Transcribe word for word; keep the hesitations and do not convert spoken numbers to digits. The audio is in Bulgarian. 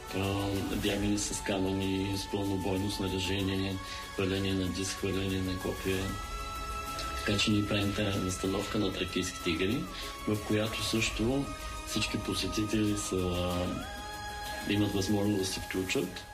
бягане с камъни, с пълнобойно снаряжение, хвърляне на диск, хвърляне на копия. Така че ние правим тази настановка на Тракийските игри, в която също всички посетители са, имат възможност да се включат